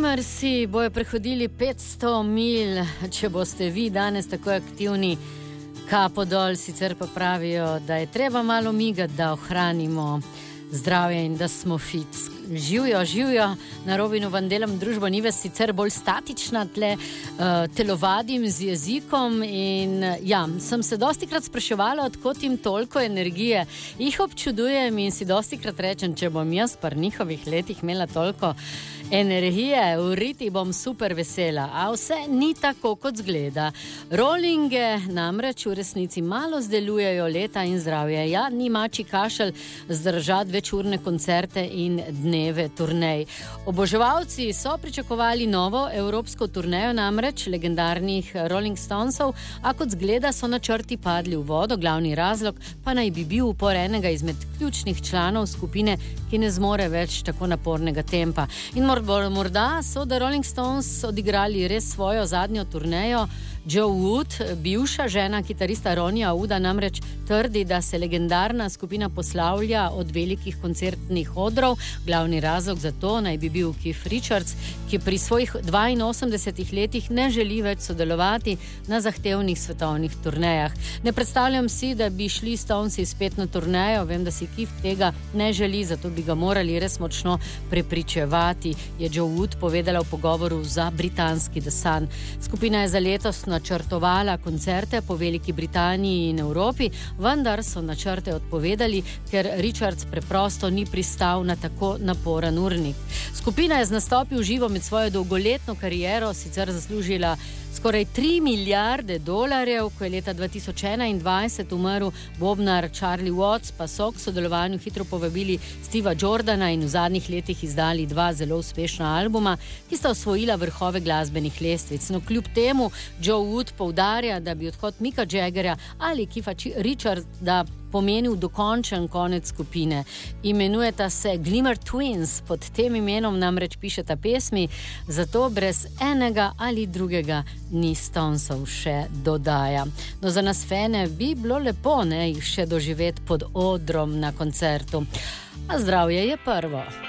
Dreamersi bojo prehodili 500 mil, če boste vi danes tako aktivni, kapo dol, sicer pa pravijo, da je treba malo migati, da ohranimo zdravje in da smo fit. Živijo, na Robinu Vandelem družba ni ves sicer bolj statična, tle telovadim z jezikom in ja, sem se dostikrat spraševala, odkot jim toliko energije. Jih občudujem in si dostikrat rečem, če bom jaz pri njihovih letih imela toliko energije, uriti bom super vesela, a vse ni tako, kot zgleda. Rollinge namreč v resnici malo zdelujejo leta in zdravje. Ja, ni mači kašelj zdržati večurne koncerte in dneve turnej. Oboževalci so pričakovali novo evropsko turnejo namreč legendarnih Rolling Stonesov, a kot zgleda so načrti padli v vodo. Glavni razlog pa naj bi bil upor enega izmed ključnih članov skupine, ki ne zmore več tako napornega tempa. In morda so The Rolling Stones odigrali res svojo zadnjo turnejo. Joe Wood, bivša žena kitarista Ronija Wooda, namreč trdi, da se legendarna skupina poslavlja od velikih koncertnih odrov. Glavni razlog za to naj bi bil Keith Richards, ki pri svojih 82 letih ne želi več sodelovati na zahtevnih svetovnih turnejah. Ne predstavljam si, da bi šli Stonesi spet na turnejo, vem, da si Keith tega ne želi, zato bi ga morali res močno prepričevati, je Joe Wood povedala v pogovoru za britanski The Sun. Skupina je za letos načrtovala koncerte po Veliki Britaniji in Evropi, vendar so načrte odpovedali, ker Richards preprosto ni pristal na tako naporen urnik. Skupina je z nastopi v živo med svojo dolgoletno kariero sicer zaslužila skoraj 3 milijarde dolarjev, ko je leta 2021 umrl bobnar Charlie Watts, pa so k sodelovanju hitro povabili Steva Jordana in v zadnjih letih izdali 2 zelo uspešna albuma, ki sta osvojila vrhove glasbenih lestvic. No, kljub temu Joe Wood poudarja, da bi odhod Micka Jaggerja ali Keitha Richarda pomenil dokončen konec skupine. Imenujeta se Glimmer Twins, pod tem imenom namreč pišeta pesmi, zato brez enega ali drugega ni Stonesov, še dodaja. No, za nas fene bi bilo lepo, ne, jih še doživeti pod odrom na koncertu. A zdravje je prvo.